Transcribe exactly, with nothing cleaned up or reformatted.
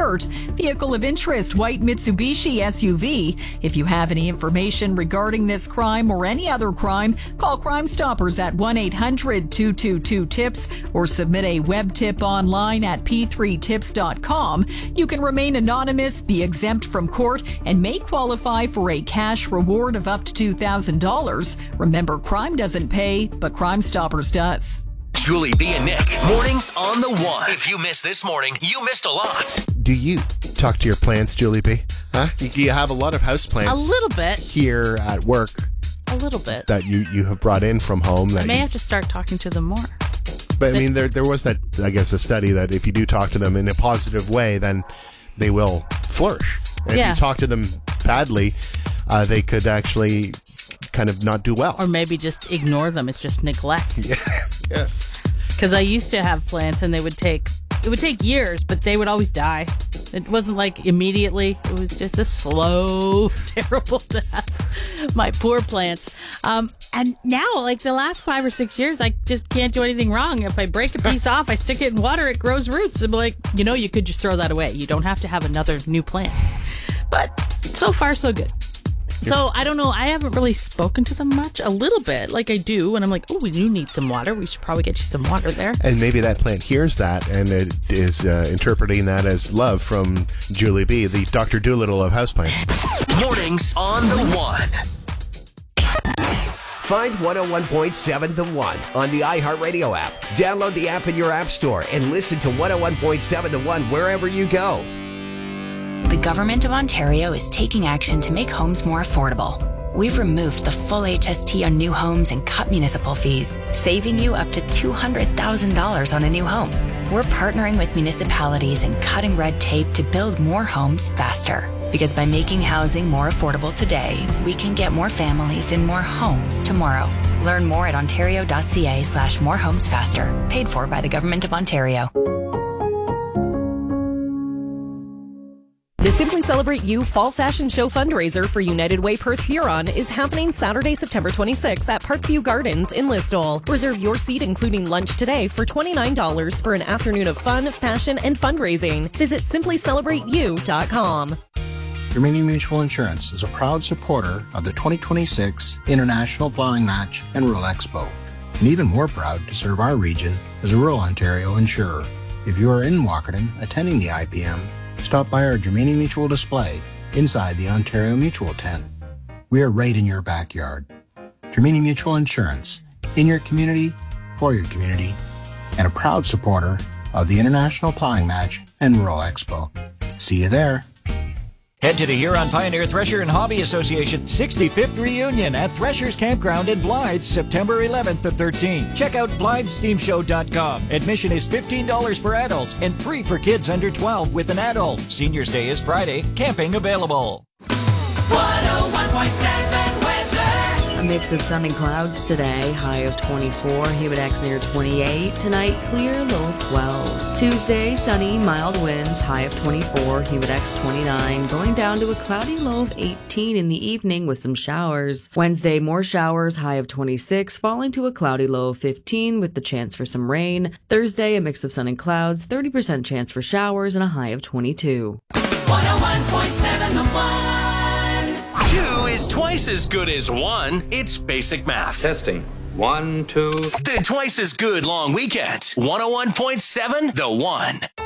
Sturt. Vehicle of interest, white Mitsubishi S U V. If you have any information regarding this crime or any other crime, call Crime Stoppers at one eight hundred two two two tips or submit a web tip online at p three tips dot com. You can remain anonymous, be exempt from court, and may qualify for a cash reward of up to two thousand dollars. Remember, crime doesn't pay, but Crime Stoppers does. Julie B and Nick, mornings on the one. If you missed this morning, you missed a lot. Do you talk to your plants, Julie B? Huh? Do you have a lot of house plants? A little bit. Here at work. A little bit. That you, you have brought in from home. That I may you, have to start talking to them more. But I mean, there there was that, I guess, a study that if you do talk to them in a positive way, then they will flourish. And Yeah. if you talk to them badly, uh, they could actually kind of not do well. Or maybe just ignore them. It's just neglect. Yeah. Yes. Because I used to have plants and they would take, it would take years, but they would always die. It wasn't like immediately. It was just a slow, terrible death. My poor plants. Um, and now, like the last five or six years, I just can't do anything wrong. If I break a piece off, I stick it in water, it grows roots. I'm like, you know, you could just throw that away. You don't have to have another new plant. But so far, so good. So, I don't know. I haven't really spoken to them much. A little bit, like I do. And I'm like, oh, we do need some water. We should probably get you some water there. And maybe that plant hears that and it is uh, interpreting that as love from Julie B., the Doctor Doolittle of houseplants. Mornings on the one. Find one oh one point seven The One on the iHeartRadio app. Download the app in your app store and listen to one oh one point seven The One wherever you go. The Government of Ontario is taking action to make homes more affordable. We've removed the full H S T on new homes and cut municipal fees, saving you up to two hundred thousand dollars on a new home. We're partnering with municipalities and cutting red tape to build more homes faster. Because by making housing more affordable today, we can get more families in more homes tomorrow. Learn more at ontario.ca slash more homes faster. Paid for by the Government of Ontario. The Simply Celebrate You Fall Fashion Show fundraiser for United Way Perth Huron is happening Saturday, September twenty-sixth at Parkview Gardens in Listowel. Reserve your seat, including lunch today, for twenty-nine dollars for an afternoon of fun, fashion, and fundraising. Visit simply celebrate you dot com. Germania Mutual Insurance is a proud supporter of the twenty twenty-six International Plowing Match and Rural Expo, and even more proud to serve our region as a rural Ontario insurer. If you are in Walkerton attending the I P M, stop by our Germania Mutual display inside the Ontario Mutual tent. We are right in your backyard. Germania Mutual Insurance, in your community, for your community, and a proud supporter of the International Plowing Match and Rural Expo. See you there. Head to the Huron Pioneer Thresher and Hobby Association sixty-fifth Reunion at Thresher's Campground in Blythe, September eleventh to thirteenth. Check out blythe steam show dot com. Admission is fifteen dollars for adults and free for kids under twelve with an adult. Seniors Day is Friday. Camping available. one oh one point seven weather. A mix of sun and clouds today, high of twenty-four, humidex near twenty-eight. Tonight, clear, low of twelve. Tuesday, sunny, mild winds, high of twenty-four, humidex twenty-nine. Going down to a cloudy low of eighteen in the evening with some showers. Wednesday, more showers, high of twenty-six, falling to a cloudy low of fifteen with the chance for some rain. Thursday, a mix of sun and clouds, thirty percent chance for showers and a high of twenty-two. one oh one point seven The One. Two is twice as good as one. It's basic math. Testing. One, two. The twice as good long weekend. one oh one point seven The One.